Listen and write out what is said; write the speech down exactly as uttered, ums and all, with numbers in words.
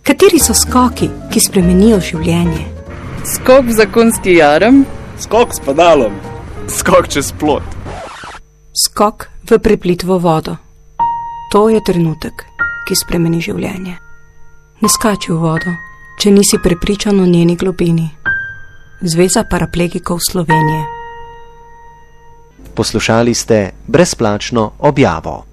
Kateri so skoki, ki spremenijo življenje? Skok v zakonski jarem. Skok s padalom. Skok čez plot. Skok v preplitvo vodo. To je trenutek, ki spremeni življenje. Ne skači v vodo, če nisi prepričan o njeni globini. Zveza paraplegikov Slovenije. Poslušali ste brezplačno objavo.